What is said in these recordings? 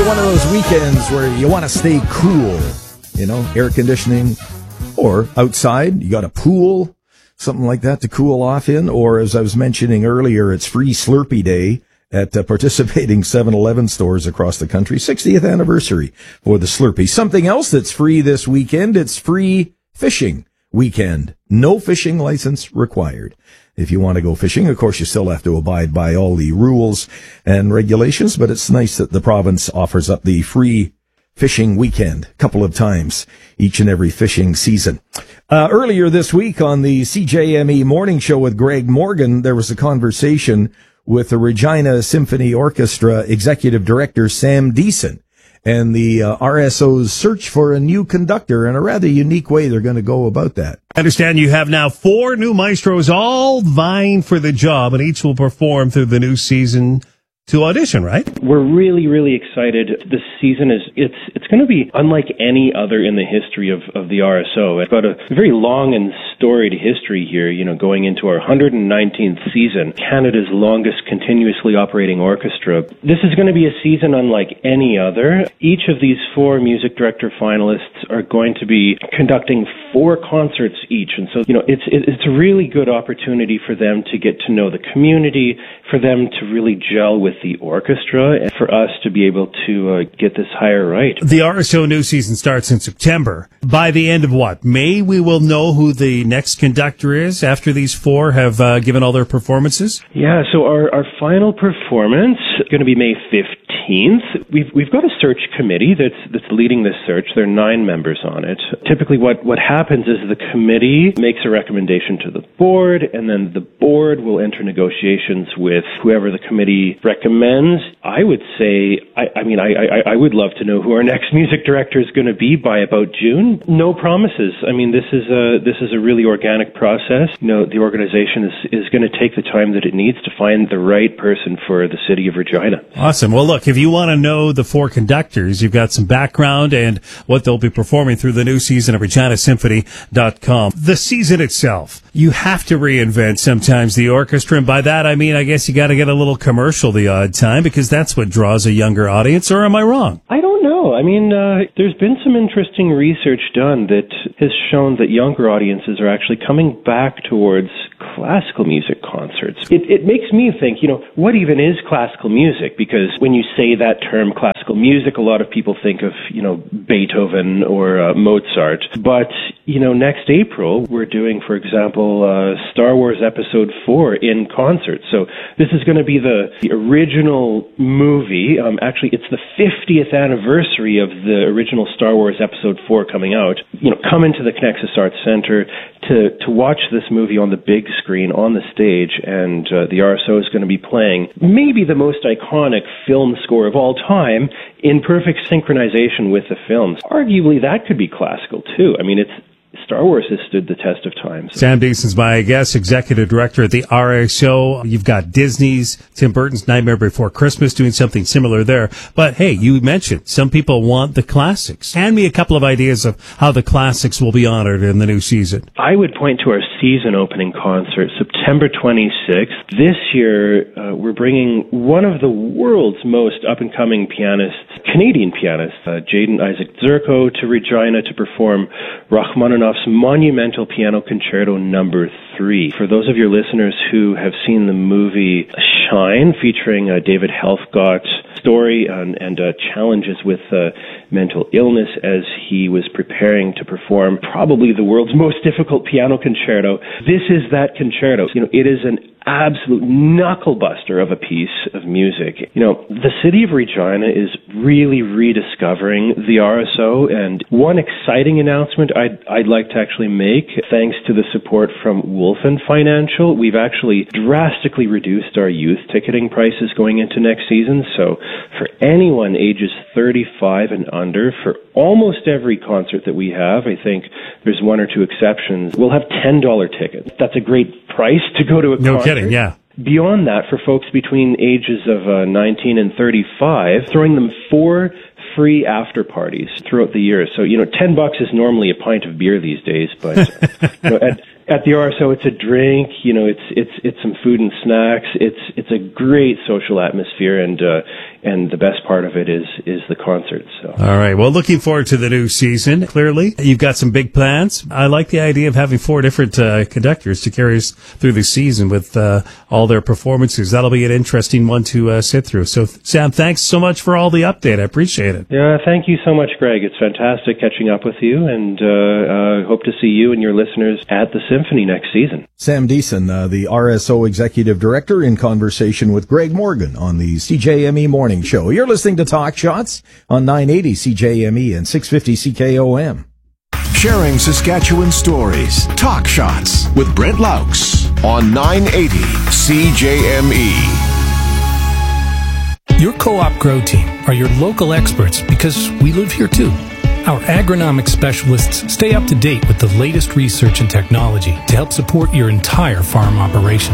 one of those weekends where you want to stay cool, air conditioning, or outside, you got a pool, something like that to cool off in, or as I was mentioning earlier, it's Free Slurpee Day at participating 7-Eleven stores across the country, 60th anniversary for the Slurpee. Something else that's free this weekend, it's Free Fishing Weekend. No fishing license required. If you want to go fishing, of course, you still have to abide by all the rules and regulations, but it's nice that the province offers up the free fishing weekend a couple of times each and every fishing season. Earlier this week on the CJME Morning Show with Greg Morgan, there was a conversation with the Regina Symphony Orchestra Executive Director Sam Deason and the RSO's search for a new conductor, and a rather unique way they're going to go about that. I understand you have now 4 new maestros all vying for the job, and each will perform through the new season to audition, right? We're really, really excited. This season it's going to be unlike any other in the history of the RSO. It's got a very long and storied history here, going into our 119th season, Canada's longest continuously operating orchestra. This is going to be a season unlike any other. Each of these 4 music director finalists are going to be conducting 4 concerts each. And so, it's a really good opportunity for them to get to know the community, for them to really gel with the orchestra, and for us to be able to get this hire right. The RSO new season starts in September. By the end of May, we will know who the next conductor is after these 4 have given all their performances? Yeah, so our final performance is going to be May 15th. We've got a search committee that's leading this search. There are 9 members on it. Typically what happens is the committee makes a recommendation to the board, and then the board will enter negotiations with whoever the committee recommends. I would say, I would love to know who our next music director is going to be by about June. No promises. This is a really organic process. The organization is going to take the time that it needs to find the right person for the city of Regina. Awesome. Well, look, if you want to know the 4 conductors, you've got some background and what they'll be performing through the new season of reginasymphony.com. The season itself, you have to reinvent sometimes the orchestra, and by that I mean I guess you got to get a little commercial the odd time, because that's what draws a younger audience, or am I wrong? I don't know. There's been some interesting research done that has shown that younger audiences are actually coming back towards classical music concerts. It makes me think, what even is classical music? Because when you say that term classical music, a lot of people think of, Beethoven or Mozart. But, next April, we're doing, for example, Star Wars Episode 4 in concert. So this is going to be the original movie. Actually, it's the 50th anniversary of the original Star Wars Episode 4 coming out. Come into the Connexus Arts Center to watch this movie on the big screen on the stage, and the RSO is going to be playing maybe the most iconic film score of all time in perfect synchronization with the films. Arguably, that could be classical too. Star Wars has stood the test of time. Sam Deason's my guest, executive director at the RSO. You've got Disney's, Tim Burton's Nightmare Before Christmas doing something similar there. But hey, you mentioned some people want the classics. Hand me a couple of ideas of how the classics will be honored in the new season. I would point to our season opening concert, September 26th. This year, we're bringing one of the world's most up-and-coming pianists, Canadian pianist, Jaden Isaac Zerko, to Regina to perform Rachmaninoff's monumental piano concerto number 3. For those of your listeners who have seen the movie Shine, featuring David Helfgott's story and challenges with mental illness as he was preparing to perform probably the world's most difficult piano concerto, this is that concerto. It is an absolute knucklebuster of a piece of music. The city of Regina is really rediscovering the RSO, and one exciting announcement I'd like to actually make, thanks to the support from Wolfen Financial, we've actually drastically reduced our youth ticketing prices going into next season. So for anyone ages 35 and under, for almost every concert that we have, I think there's 1 or 2 exceptions, we'll have $10 tickets. That's a great price to go to a concert. No kidding, yeah. Beyond that, for folks between ages of 19 and 35, throwing them 4 free after parties throughout the year. So, $10 is normally a pint of beer these days, but At the RSO, it's a drink. You know, it's some food and snacks. It's a great social atmosphere, and the best part of it is the concerts. So. All right. Well, looking forward to the new season. Clearly, you've got some big plans. I like the idea of having 4 different conductors to carry us through the season with all their performances. That'll be an interesting one to sit through. So, Sam, thanks so much for all the update. I appreciate it. Yeah, thank you so much, Greg. It's fantastic catching up with you, and hope to see you and your listeners at the Symphony next season. Sam Deason, the RSO Executive Director, in conversation with Greg Morgan on the CJME Morning Show. You're listening to Talk Shots on 980 CJME and 650 CKOM. Sharing Saskatchewan stories. Talk Shots with Brent Laux on 980 CJME. Your Co-op Grow Team are your local experts because we live here too. Our agronomic specialists stay up to date with the latest research and technology to help support your entire farm operation.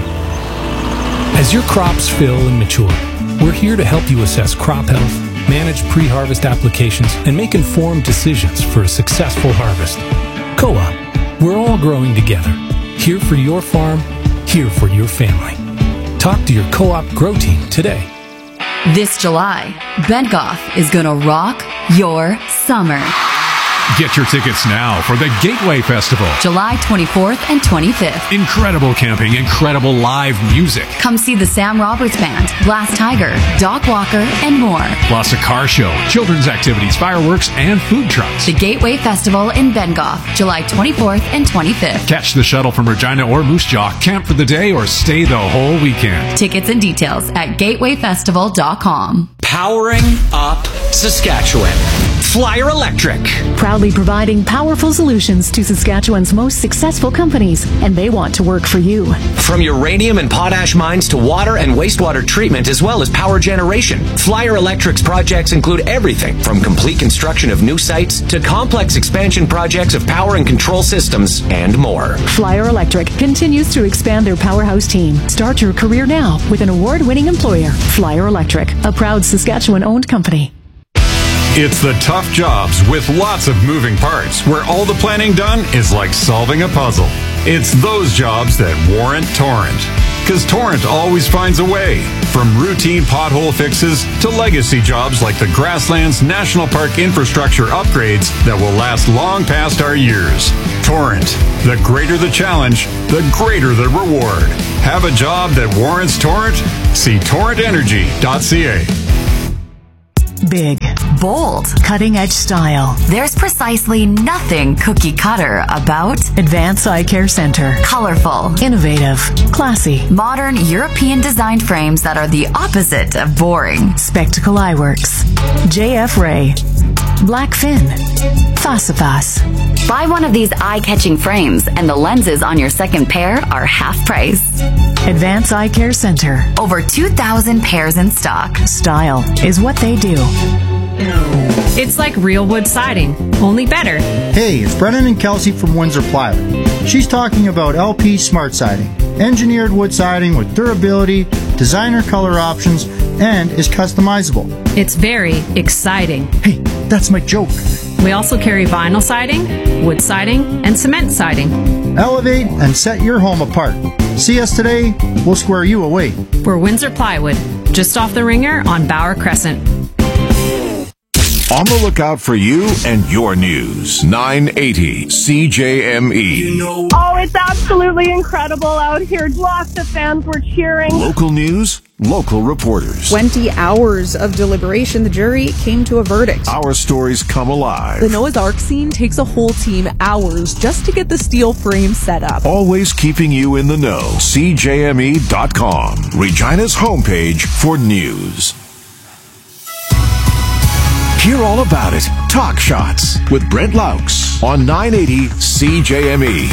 As your crops fill and mature, we're here to help you assess crop health, manage pre-harvest applications, and make informed decisions for a successful harvest. Co-op, we're all growing together. Here for your farm, here for your family. Talk to your Co-op Grow Team today. This July, Bentgoff is going to rock your summer. Get your tickets now for the Gateway Festival. July 24th and 25th. Incredible camping, incredible live music. Come see the Sam Roberts Band, Glass Tiger, Doc Walker, and more. Plus a car show, children's activities, fireworks, and food trucks. The Gateway Festival in Bentgoff, July 24th and 25th. Catch the shuttle from Regina or Moose Jaw, camp for the day, or stay the whole weekend. Tickets and details at gatewayfestival.com. Powering up Saskatchewan. Flyer Electric. Proudly providing powerful solutions to Saskatchewan's most successful companies, and they want to work for you. From uranium and potash mines to water and wastewater treatment, as well as power generation, Flyer Electric's projects include everything from complete construction of new sites to complex expansion projects of power and control systems and more. Flyer Electric continues to expand their powerhouse team. Start your career now with an award-winning employer, Flyer Electric, a proud Saskatchewan-owned company. It's the tough jobs with lots of moving parts where all the planning done is like solving a puzzle. It's those jobs that warrant Torrent. Because Torrent always finds a way. From routine pothole fixes to legacy jobs like the Grasslands National Park infrastructure upgrades that will last long past our years. Torrent. The greater the challenge, the greater the reward. Have a job that warrants Torrent? See torrentenergy.ca. Big, Bold, cutting-edge style. There's precisely nothing cookie cutter about Advance Eye Care Center. colorful, Innovative, classy. modern European designed frames that are the opposite of boring. Spectacle Eyeworks. JF Ray. Blackfin. Fasifas. Buy one of these eye-catching frames and the lenses on your second pair are half price. Advance Eye Care Center. Over 2,000 pairs in stock. Style is what they do. It's like real wood siding, only better. Hey, it's Brennan and Kelsey from Windsor Plywood. She's talking about LP Smart Siding. Engineered wood siding with durability, designer color options, and is customizable. It's very exciting. Hey, that's my joke. We also carry vinyl siding, wood siding, and cement siding. Elevate and set your home apart. See us today, we'll square you away. We're Windsor Plywood, just off the Ringer on Bauer Crescent. On the lookout for you and your news. 980 CJME. Oh, it's absolutely incredible out here. Lots of fans were cheering. Local news, local reporters. 20 hours of deliberation, the jury came to a verdict. Our stories come alive. The Noah's Ark scene takes a whole team hours just to get the steel frame set up. Always keeping you in the know. CJME.com. Regina's homepage for news. Hear all about it. Talk Shots with Brent Laux on 980 CJME.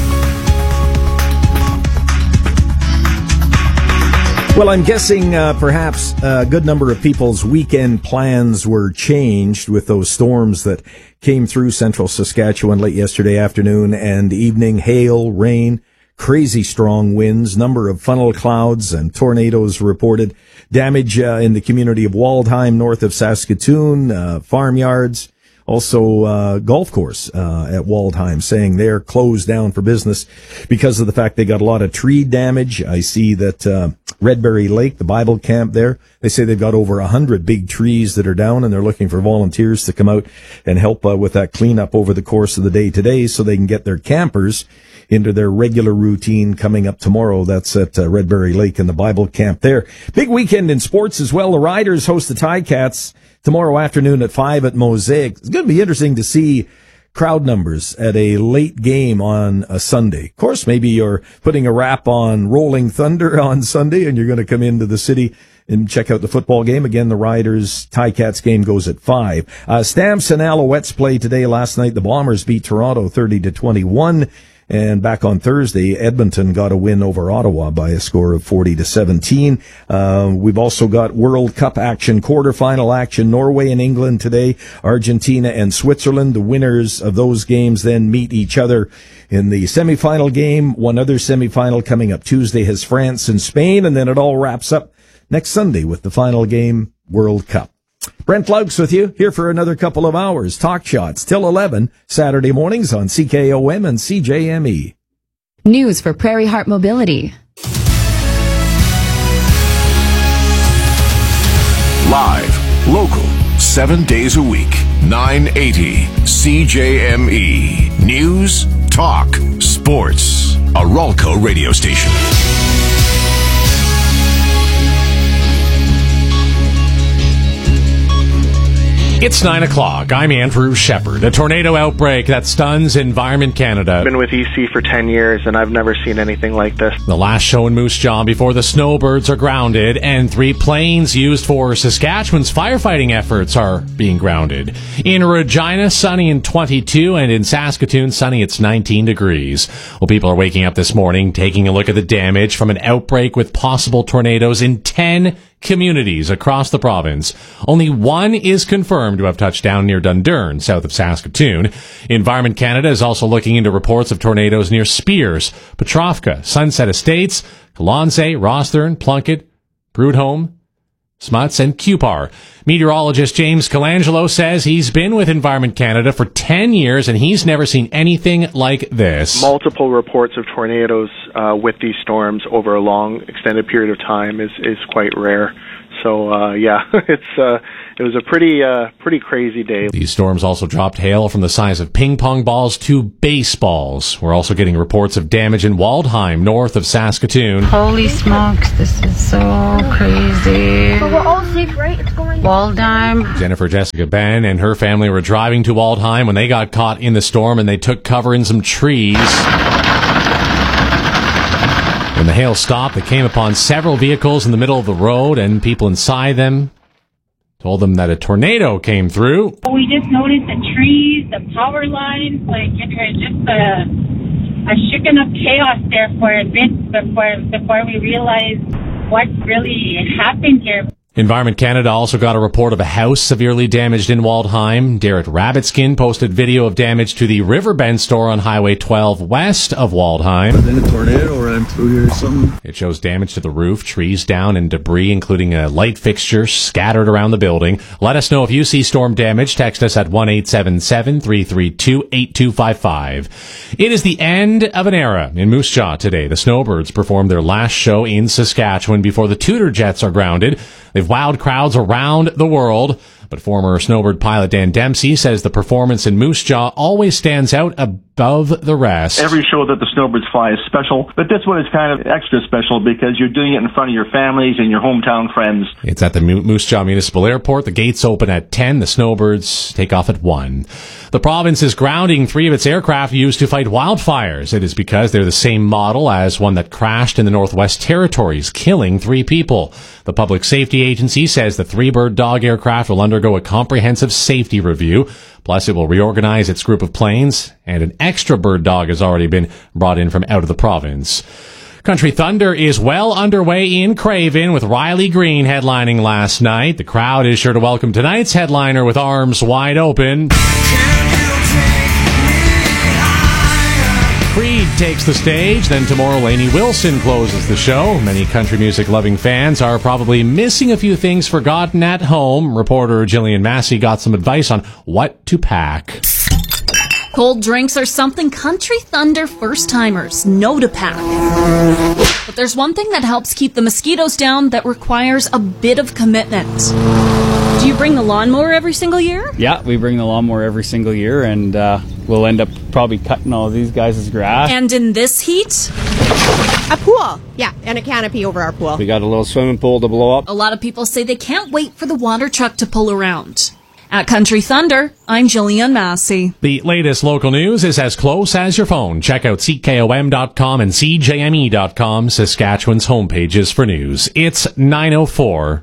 Well, I'm guessing perhaps a good number of people's weekend plans were changed with those storms that came through central Saskatchewan late yesterday afternoon and evening. Hail, rain, crazy strong winds, number of funnel clouds and tornadoes reported. Damage in the community of Waldheim, north of Saskatoon, farmyards. Also, golf course at Waldheim saying they're closed down for business because of the fact they got a lot of tree damage. I see that Redberry Lake, the Bible camp there, they say they've got over 100 big trees that are down, and they're looking for volunteers to come out and help with that cleanup over the course of the day today so they can get their campers into their regular routine coming up tomorrow. That's at Redberry Lake and the Bible camp there. Big weekend in sports as well. The Riders host the Ticats tomorrow afternoon at 5 at Mosaic. It's going to be interesting to see crowd numbers at a late game on a Sunday. Of course, maybe you're putting a wrap on Rolling Thunder on Sunday and you're going to come into the city and check out the football game. Again, the Riders Ticats game goes at 5. Stamps and Alouettes play today. Last night, the Bombers beat Toronto 30-21. And back on Thursday, Edmonton got a win over Ottawa by a score of 40-17. We've also got World Cup action, quarterfinal action, Norway and England today, Argentina and Switzerland. The winners of those games then meet each other in the semifinal game. One other semifinal coming up Tuesday has France and Spain, and then it all wraps up next Sunday with the final game, World Cup. Brent Laux with you, here for another couple of hours. Talk Shots till 11, Saturday mornings on CKOM and CJME. News for Prairie Heart Mobility. Live, local, 7 days a week, 980 CJME. News, talk, sports. A Ralco radio station. It's 9 o'clock. I'm Andrew Shepard. A tornado outbreak that stuns Environment Canada. I've been with EC for 10 years, and I've never seen anything like this. The last show in Moose Jaw before the snowbirds are grounded, and 3 planes used for Saskatchewan's firefighting efforts are being grounded. In Regina, sunny and 22, and in Saskatoon, sunny, it's 19 degrees. Well, people are waking up this morning, taking a look at the damage from an outbreak with possible tornadoes in 10 communities across the province. Only one is confirmed to have touched down near Dundurn, south of Saskatoon. Environment Canada is also looking into reports of tornadoes near Spears, Petrovka, Sunset Estates, Colonsay, Rosthern, Plunkett, Broodholm, Smuts, and Cupar. Meteorologist James Colangelo says he's been with Environment Canada for 10 years and he's never seen anything like this. Multiple reports of tornadoes with these storms over a long, extended period of time is quite rare. So, it was a pretty crazy day. These storms also dropped hail from the size of ping pong balls to baseballs. We're also getting reports of damage in Waldheim, north of Saskatoon. Holy smokes, this is so crazy. But we're all safe, right? It's going Waldheim. Jennifer Jessica Ben and her family were driving to Waldheim when they got caught in the storm and they took cover in some trees. When the hail stopped, they came upon several vehicles in the middle of the road and people inside them told them that a tornado came through. We just noticed the trees, the power lines, just a shaken up chaos there for a bit before we realized what really happened here. Environment Canada also got a report of a house severely damaged in Waldheim. Derek Rabbitskin posted video of damage to the Riverbend store on Highway 12 west of Waldheim. Then a tornado ran through here or something. It shows damage to the roof, trees down, and debris, including a light fixture scattered around the building. Let us know if you see storm damage. Text us at 1-877-332-8255. It is the end of an era in Moose Jaw today. The Snowbirds performed their last show in Saskatchewan before the Tudor Jets are grounded. They've wowed crowds around the world, but former Snowbird pilot Dan Dempsey says the performance in Moose Jaw always stands out above the rest. Every show that the Snowbirds fly is special, but this one is kind of extra special because you're doing it in front of your families and your hometown friends. It's at the Moose Jaw Municipal Airport. The gates open at 10. The Snowbirds take off at 1. The province is grounding 3 of its aircraft used to fight wildfires. It is because they're the same model as one that crashed in the Northwest Territories, killing 3 people. The Public Safety Agency says the 3 Bird Dog aircraft will undergo a comprehensive safety review. Plus, it will reorganize its group of planes, and an extra Bird Dog has already been brought in from out of the province. Country Thunder is well underway in Craven with Riley Green headlining last night. The crowd is sure to welcome tonight's headliner with arms wide open. Creed takes the stage. Then tomorrow, Lainey Wilson closes the show. Many country music loving fans are probably missing a few things forgotten at home. Reporter Jillian Massey got some advice on what to pack. Cold drinks are something Country Thunder first-timers know to pack. But there's one thing that helps keep the mosquitoes down that requires a bit of commitment. Do you bring the lawnmower every single year? Yeah, we bring the lawnmower every single year, and we'll end up probably cutting all these guys' grass. And in this heat? A pool, yeah, and a canopy over our pool. We got a little swimming pool to blow up. A lot of people say they can't wait for the water truck to pull around. At Country Thunder, I'm Jillian Massey. The latest local news is as close as your phone. Check out CKOM.com and CJME.com, Saskatchewan's homepages for news. It's 9:04.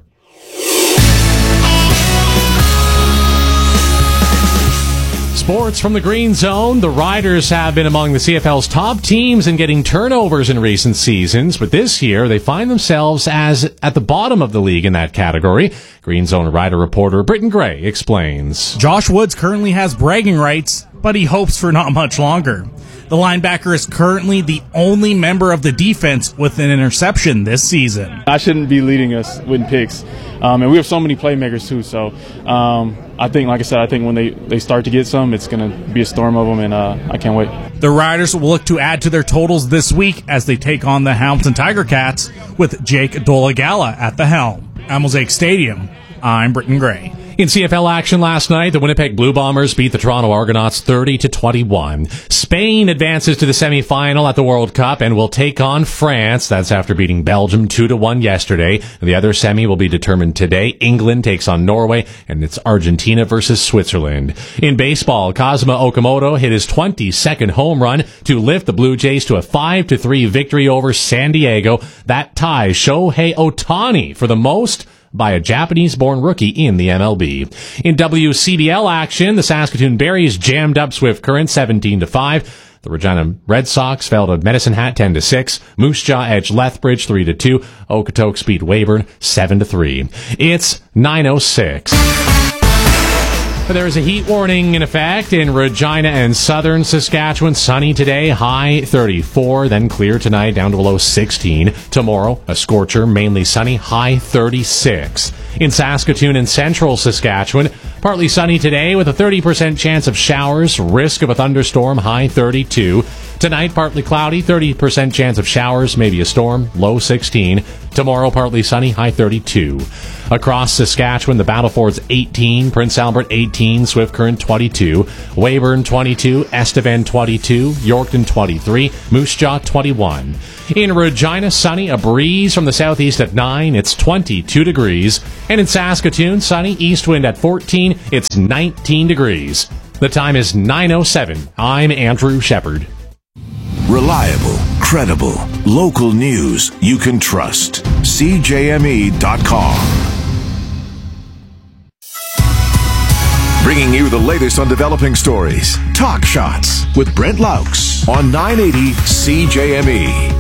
Sports from the Green Zone. The Riders have been among the CFL's top teams in getting turnovers in recent seasons, but this year they find themselves as at the bottom of the league in that category. Green Zone Rider reporter Britton Gray explains. Josh Woods currently has bragging rights, but he hopes for not much longer. The linebacker is currently the only member of the defense with an interception this season. I shouldn't be leading us with picks, and we have so many playmakers too, so I think, like I said, I think when they start to get some, it's going to be a storm of them, and I can't wait. The Riders will look to add to their totals this week as they take on the Hamilton Tiger Cats with Jake Dolagala at the helm. At Mosaic Stadium, I'm Britton Gray. In CFL action last night, the Winnipeg Blue Bombers beat the Toronto Argonauts 30-21. Spain advances to the semifinal at the World Cup and will take on France. That's after beating Belgium 2-1 yesterday. The other semi will be determined today. England takes on Norway, and it's Argentina versus Switzerland. In baseball, Kazuma Okamoto hit his 22nd home run to lift the Blue Jays to a 5-3 victory over San Diego. That ties Shohei Ohtani for the most by a Japanese-born rookie in the MLB. In WCBL action, the Saskatoon Berries jammed up Swift Current 17-5. The Regina Red Sox fell to Medicine Hat 10-6. Moose Jaw edged Lethbridge 3-2. Okotoks beat Weyburn 7-3. It's 9:06. There is a heat warning in effect in Regina and southern Saskatchewan. Sunny today, high 34, then clear tonight, down to below 16. Tomorrow, a scorcher, mainly sunny, high 36. In Saskatoon and central Saskatchewan, partly sunny today with a 30% chance of showers, risk of a thunderstorm, high 32. Tonight, partly cloudy, 30% chance of showers, maybe a storm, low 16. Tomorrow, partly sunny, high 32. Across Saskatchewan, the Battlefords 18, Prince Albert 18, Swift Current 22, Weyburn 22, Estevan 22, Yorkton 23, Moose Jaw 21. In Regina, sunny, a breeze from the southeast at 9, it's 22 degrees. And in Saskatoon, sunny, east wind at 14, it's 19 degrees. The time is 9:07. I'm Andrew Shepard. Reliable, credible, local news you can trust. CJME.com. Bringing you the latest on developing stories. Talk Shots with Brent Laux on 980 CJME.